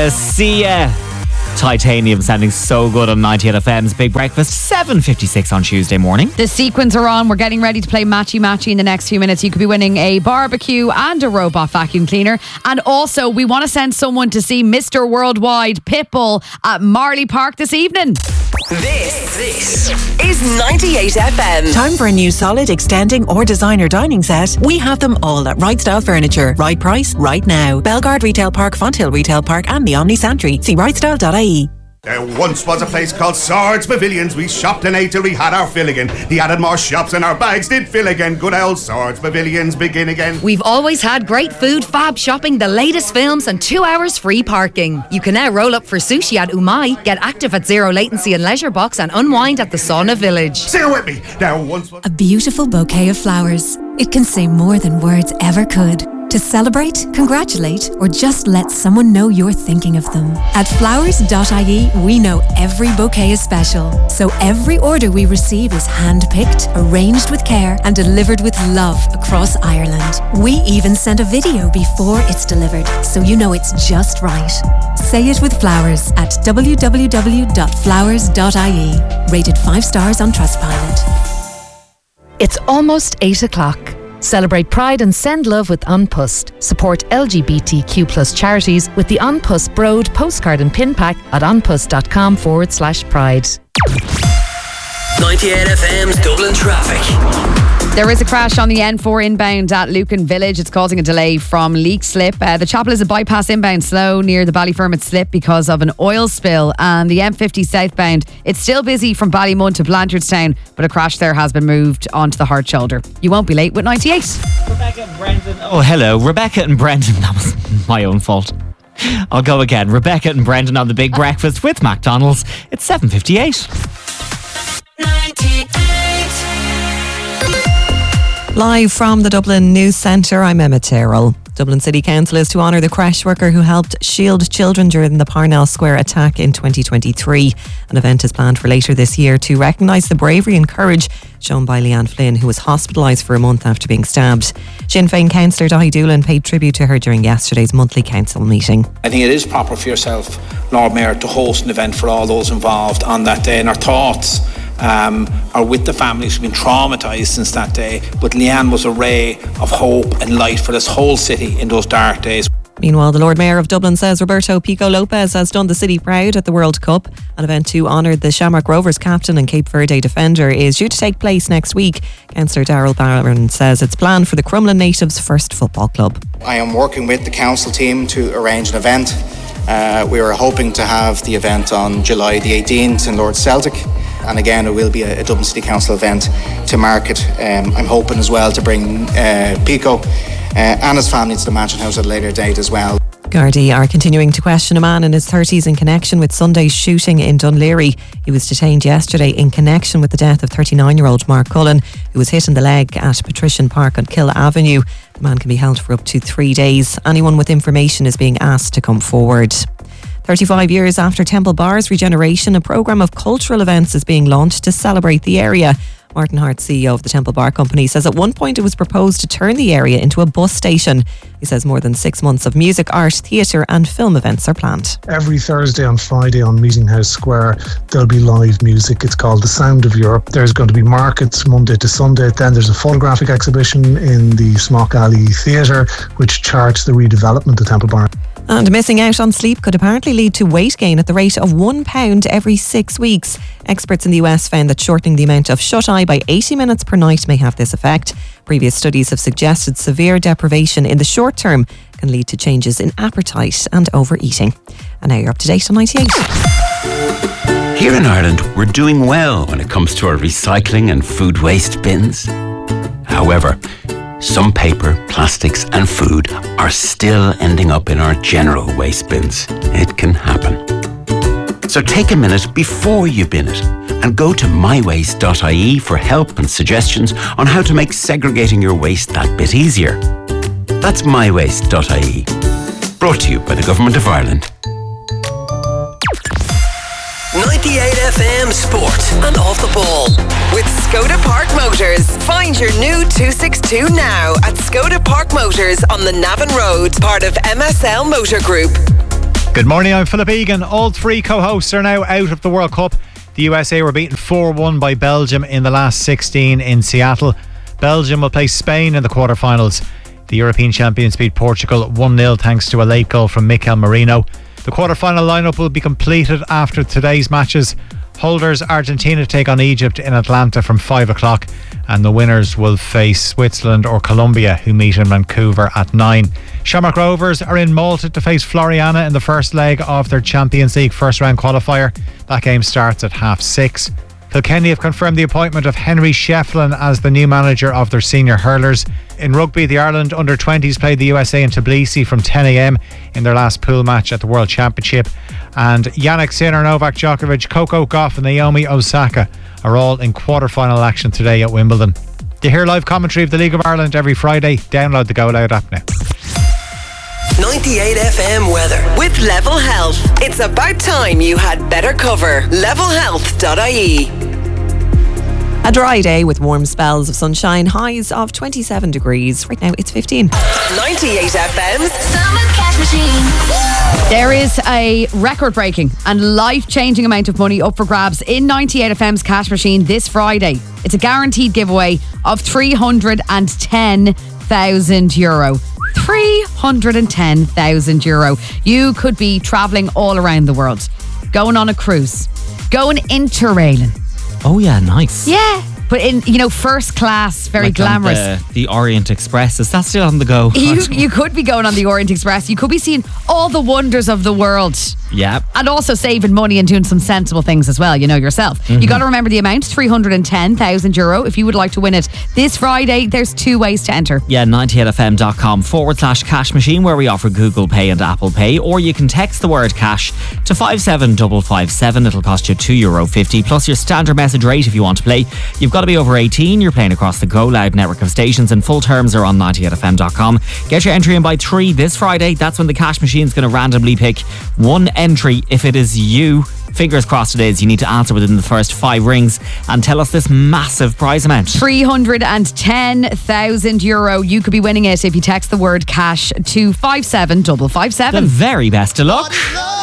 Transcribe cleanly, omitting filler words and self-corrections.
Sia. Titanium sounding so good on 98 FM's Big Breakfast, 7:56 on Tuesday morning. The sequins are on. We're getting ready to play Matchy in the next few minutes. You could be winning a barbecue and a robot vacuum cleaner. And also, we want to send someone to see Mr. Worldwide Pitbull at Marley Park this evening. This is 98 FM. Time for a new solid, extending or designer dining set? We have them all at Right Style Furniture. Right price, right now. Belgard Retail Park, Fonthill Retail Park and the Omni Santry. See rightstyle.ie. There once was a place called Swords Pavilions. We shopped and ate till we had our fill again. They added more shops and our bags did fill again. Good old Swords Pavilions begin again. We've always had great food, fab shopping, the latest films and 2 hours free parking. You can now roll up for sushi at Umai, get active at Zero Latency and Leisure Box and unwind at the Sauna Village. Sing it with me. There once was a beautiful bouquet of flowers. It can say more than words ever could. To celebrate, congratulate, or just let someone know you're thinking of them. At flowers.ie, we know every bouquet is special. So every order we receive is hand-picked, arranged with care, and delivered with love across Ireland. We even send a video before it's delivered, so you know it's just right. Say it with Flowers at www.flowers.ie. Rated 5 stars on Trustpilot. It's almost 8 o'clock. Celebrate Pride and send love with An Post. Support LGBTQ+ charities with the An Post Broad postcard and pin pack at anpost.com/pride. 98 FM's Dublin traffic. There is a crash on the N4 inbound at Lucan Village. It's causing a delay from Leak Slip. The Chapel is a bypass inbound slow near the Ballyfermot Slip because of an oil spill. And the M50 southbound, it's still busy from Ballymun to Blanchardstown, but a crash there has been moved onto the hard shoulder. You won't be late with 98. Rebecca and Brendan. Oh, hello. Rebecca and Brendan. That was my own fault. I'll go again. Rebecca and Brendan on the Big Breakfast with McDonald's. It's 7:58. 98. Live from the Dublin News Centre, I'm Emma Terrell. Dublin City Council is to honour the creche worker who helped shield children during the Parnell Square attack in 2023. An event is planned for later this year to recognise the bravery and courage shown by Leanne Flynn, who was hospitalised for a month after being stabbed. Sinn Féin councillor Dahi Doolan paid tribute to her during yesterday's monthly council meeting. I think it is proper for yourself, Lord Mayor, to host an event for all those involved on that day, and our thoughts are with the families who've been traumatised since that day. But Leanne was a ray of hope and light for this whole city in those dark days. Meanwhile, the Lord Mayor of Dublin says Roberto Pico Lopez has done the city proud at the World Cup. An event to honour the Shamrock Rovers captain and Cape Verde defender is due to take place next week. Councillor Darrell Barron says it's planned for the Crumlin Natives' first football club. I am working with the council team to arrange an event. We were hoping to have the event on July the 18th in Lord Celtic. And again, it will be a Dublin City Council event to mark it. I'm hoping as well to bring Pico and his family to the Mansion House at a later date as well. Gardaí are continuing to question a man in his 30s in connection with Sunday's shooting in Dunleary. He was detained yesterday in connection with the death of 39-year-old Mark Cullen, who was hit in the leg at Patrician Park on Kill Avenue. The man can be held for up to 3 days. Anyone with information is being asked to come forward. 35 years after Temple Bar's regeneration, a programme of cultural events is being launched to celebrate the area. Martin Hart, CEO of the Temple Bar Company, says at one point it was proposed to turn the area into a bus station. He says more than 6 months of music, art, theatre and film events are planned. Every Thursday and Friday on Meeting House Square, there'll be live music. It's called The Sound of Europe. There's going to be markets Monday to Sunday. Then there's a photographic exhibition in the Smock Alley Theatre, which charts the redevelopment of Temple Bar. And missing out on sleep could apparently lead to weight gain at the rate of £1 every 6 weeks. Experts in the US found that shortening the amount of shut-eye by 80 minutes per night may have this effect. Previous studies have suggested severe deprivation in the short term can lead to changes in appetite and overeating. And now you're up to date on 98. Here in Ireland, we're doing well when it comes to our recycling and food waste bins. However, some paper, plastics and food are still ending up in our general waste bins. It can happen. So take a minute before you bin it and go to mywaste.ie for help and suggestions on how to make segregating your waste that bit easier. That's mywaste.ie. Brought to you by the Government of Ireland. 98 FM Sport and Off the Ball with Skoda Park Motors. Find your new 262 now at Skoda Park Motors on the Navan Road, part of MSL Motor Group. Good morning, I'm Philip Egan. All three co-hosts are now out of the World Cup. The USA were beaten 4-1 by Belgium in the last 16 in Seattle. Belgium will play Spain in the quarterfinals. The European champions beat Portugal 1-0 thanks to a late goal from Mikel Merino. The quarterfinal lineup will be completed after today's matches. Holders Argentina take on Egypt in Atlanta from 5 o'clock, and the winners will face Switzerland or Colombia, who meet in Vancouver at 9. Shamrock Rovers are in Malta to face Floriana in the first leg of their Champions League first round qualifier. That game starts at 6:30. Kilkenny have confirmed the appointment of Henry Shefflin as the new manager of their senior hurlers. In rugby, the Ireland under-20s played the USA in Tbilisi from 10 a.m. in their last pool match at the World Championship. And Jannik Sinner, Novak Djokovic, Coco Gauff and Naomi Osaka are all in quarter-final action today at Wimbledon. To hear live commentary of the League of Ireland every Friday, download the Go Loud app now. 98 FM weather with Level Health. It's about time you had better cover. levelhealth.ie. A dry day with warm spells of sunshine, highs of 27 degrees. Right now it's 15. 98 FM's Summer Cash Machine. There is a record-breaking and life-changing amount of money up for grabs in 98 FM's Cash Machine this Friday. It's a guaranteed giveaway of €310,000. €310,000. You could be travelling all around the world, going on a cruise, going interrailing. Oh yeah, nice. Yeah, but in first class, very like glamorous. The Orient Express, is that still on the go? You could be going on the Orient Express. You could be seeing all the wonders of the world. Yeah. And also saving money and doing some sensible things as well, yourself. Mm-hmm. You got to remember the amount, €310,000. If you would like to win it this Friday, there's 2 ways to enter. Yeah, 98fm.com/cash machine, where we offer Google Pay and Apple Pay, or you can text the word cash to 57557. It'll cost you €2.50 plus your standard message rate if you want to play. You've got to be over 18. You're playing across the Go Loud network of stations, and full terms are on 98fm.com. Get your entry in by 3 this Friday. That's when the cash machine's going to randomly pick one entry. If it is you, fingers crossed it is, you need to answer within the first 5 rings and tell us this massive prize amount. €310,000. You could be winning it if you text the word cash to 57557. The very best of luck.